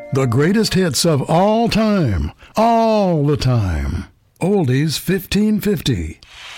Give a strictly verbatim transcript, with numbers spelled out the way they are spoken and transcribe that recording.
The greatest hits of all time, all the time. Oldies fifteen fifty.